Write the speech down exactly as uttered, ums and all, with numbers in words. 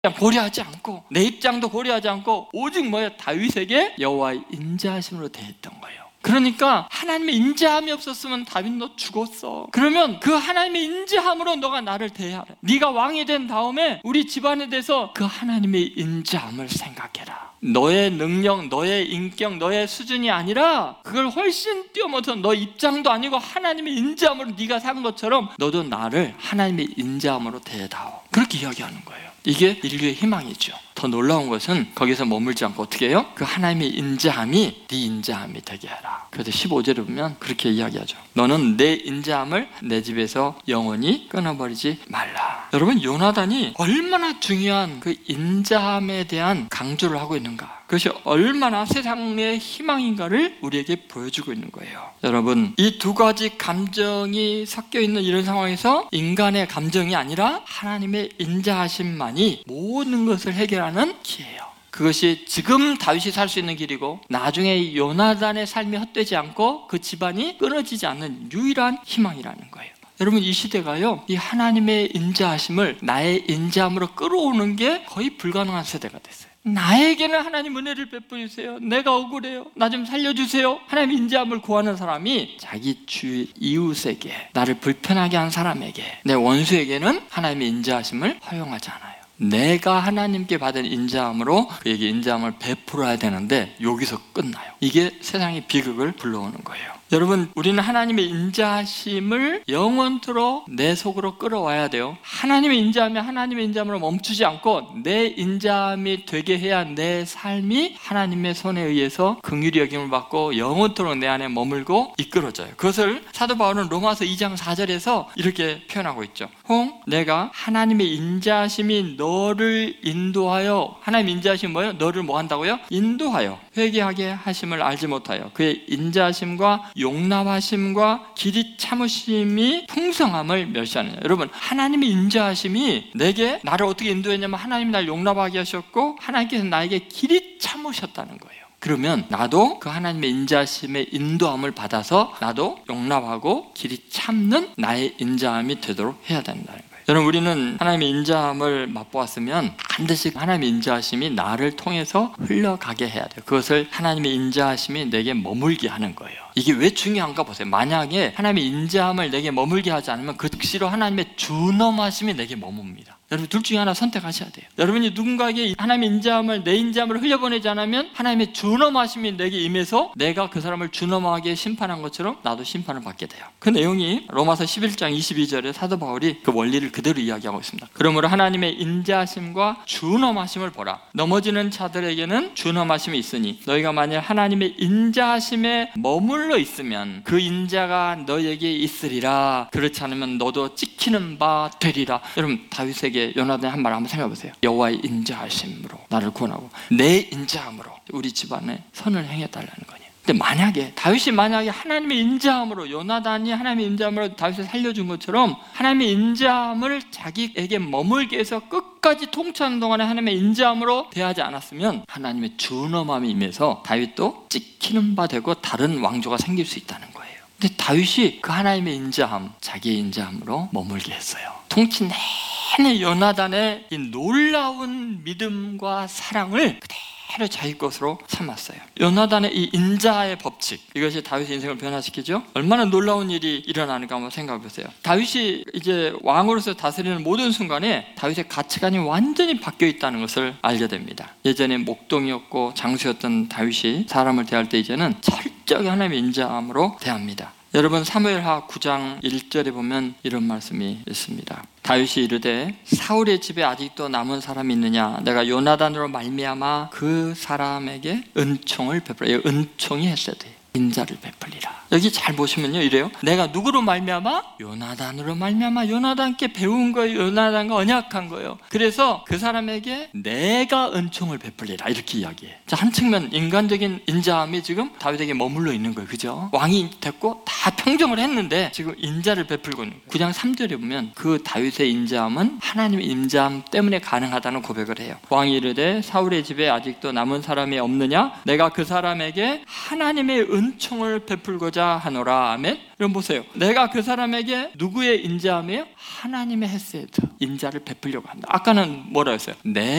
고려하지 않고 내 입장도 고려하지 않고 오직 뭐예요? 다윗에게 여호와의 인자하심으로 대했던 거예요. 그러니까 하나님의 인자함이 없었으면 다윗 너 죽었어. 그러면 그 하나님의 인자함으로 너가 나를 대하라. 네가 왕이 된 다음에 우리 집안에 대해서 그 하나님의 인자함을 생각해라. 너의 능력, 너의 인격, 너의 수준이 아니라 그걸 훨씬 뛰어넘어서 너 입장도 아니고 하나님의 인자함으로 네가 산 것처럼 너도 나를 하나님의 인자함으로 대하오. 그렇게 이야기하는 거예요. 이게 인류의 희망이죠. 더 놀라운 것은 거기서 머물지 않고 어떻게 해요? 그 하나님의 인자함이 네 인자함이 되게 하라. 그래서 십오 절에 보면 그렇게 이야기하죠. 너는 내 인자함을 내 집에서 영원히 끊어버리지 말라. 여러분, 요나단이 얼마나 중요한 그 인자함에 대한 강조를 하고 있는가, 그것이 얼마나 세상의 희망인가를 우리에게 보여주고 있는 거예요. 여러분, 이 두 가지 감정이 섞여 있는 이런 상황에서 인간의 감정이 아니라 하나님의 인자하심만이 모든 것을 해결하는 길이에요. 그것이 지금 다윗이 살 수 있는 길이고 나중에 요나단의 삶이 헛되지 않고 그 집안이 끊어지지 않는 유일한 희망이라는 거예요. 여러분, 이 시대가요, 이 하나님의 인자하심을 나의 인자함으로 끌어오는 게 거의 불가능한 세대가 됐어요. 나에게는 하나님 은혜를 베풀어 주세요. 내가 억울해요. 나 좀 살려주세요. 하나님 인자함을 구하는 사람이 자기 주 이웃에게, 나를 불편하게 한 사람에게, 내 원수에게는 하나님의 인자하심을 허용하지 않아요. 내가 하나님께 받은 인자함으로 그에게 인자함을 베풀어야 되는데 여기서 끝나요. 이게 세상의 비극을 불러오는 거예요. 여러분, 우리는 하나님의 인자하심을 영원토록 내 속으로 끌어와야 돼요. 하나님의 인자함이 하나님의 인자함으로 멈추지 않고 내 인자함이 되게 해야 내 삶이 하나님의 손에 의해서 긍휼히 여김을 받고 영원토록 내 안에 머물고 이끌어져요. 그것을 사도 바울은 로마서 이 장 사 절에서 이렇게 표현하고 있죠. 홍, 내가 하나님의 인자하심이 너를 인도하여, 하나님의 인자하심이 뭐예요? 너를 뭐 한다고요? 인도하여 회개하게 하심을 알지 못하여 그의 인자하심과 용납하심과 길이 참으심이 풍성함을 멸시하느냐. 여러분, 하나님의 인자하심이 내게, 나를 어떻게 인도했냐면 하나님이 날 용납하게 하셨고 하나님께서 나에게 길이 참으셨다는 거예요. 그러면 나도 그 하나님의 인자하심의 인도함을 받아서 나도 용납하고 길이 참는 나의 인자함이 되도록 해야 된다는 거예요. 여러분, 우리는 하나님의 인자함을 맛보았으면 반드시 하나님의 인자하심이 나를 통해서 흘러가게 해야 돼요. 그것을 하나님의 인자하심이 내게 머물게 하는 거예요. 이게 왜 중요한가 보세요. 만약에 하나님의 인자함을 내게 머물게 하지 않으면 그 즉시로 하나님의 준엄하심이 내게 머뭅니다. 여러분, 둘 중에 하나 선택하셔야 돼요. 여러분이 누군가에게 하나님의 인자함을, 내 인자함을 흘려보내지 않으면 하나님의 준엄하심이 내게 임해서 내가 그 사람을 준엄하게 심판한 것처럼 나도 심판을 받게 돼요. 그 내용이 로마서 십일 장 이십이 절에 사도 바울이 그 원리를 그대로 이야기하고 있습니다. 그러므로 하나님의 인자하심과 준엄하심을 보라. 넘어지는 자들에게는 준엄하심이 있으니 너희가 만일 하나님의 인자하심에 머물러 있으면 그 인자가 너희에게 있으리라. 그렇지 않으면 너도 찍히는 바 되리라. 여러분, 다윗에게 요나단이 한 말 한번 생각해 보세요. 여호와의 인자하심으로 나를 구원하고 내 인자함으로 우리 집안에 선을 행해달라는 거예요. 근데 만약에 다윗이 만약에 하나님의 인자함으로, 요나단이 하나님의 인자함으로 다윗을 살려준 것처럼 하나님의 인자함을 자기에게 머물게 해서 끝까지 통치하는 동안에 하나님의 인자함으로 대하지 않았으면 하나님의 준엄함이 임해서 다윗도 찍히는 바 되고 다른 왕조가 생길 수 있다는 거예요. 근데 다윗이 그 하나님의 인자함, 자기의 인자함으로 머물게 했어요. 통치 내내 요나단의 이 놀라운 믿음과 사랑을 그대로 자기 것으로 삼았어요. 요나단의 이 인자의 법칙, 이것이 다윗의 인생을 변화시키죠. 얼마나 놀라운 일이 일어나는가 한번 생각해 보세요. 다윗이 이제 왕으로서 다스리는 모든 순간에 다윗의 가치관이 완전히 바뀌어 있다는 것을 알게 됩니다. 예전에 목동이었고 장수였던 다윗이 사람을 대할 때 이제는 철저하게 하나님의 인자함으로 대합니다. 여러분, 사무엘하 구 장 일 절에 보면 이런 말씀이 있습니다. 다윗이 이르되 사울의 집에 아직도 남은 사람이 있느냐? 내가 요나단으로 말미암아 그 사람에게 은총을 베풀어. 은총이 했어야 돼. 인자를 베풀리라. 여기 잘 보시면요, 이래요. 내가 누구로 말미암아? 요나단으로 말미암아. 요나단께 배운 거예요. 요나단과 언약한 거예요. 그래서 그 사람에게 내가 은총을 베풀리라, 이렇게 이야기해. 자, 한 측면 인간적인 인자함이 지금 다윗에게 머물러 있는 거예요. 그죠? 왕이 됐고 다 평정을 했는데 지금 인자를 베풀고 있는 거예요. 구 장 삼 절에 보면 그 다윗의 인자함은 하나님의 인자함 때문에 가능하다는 고백을 해요. 왕이 이르되 사울의 집에 아직도 남은 사람이 없느냐? 내가 그 사람에게 하나님의 은총을 베풀고자 하고자 하노라. 아멘. 여러분 보세요. 내가 그 사람에게 누구의 인자함이에요? 하나님의 헤세드, 인자를 베풀려고 한다. 아까는 뭐라 했어요? 내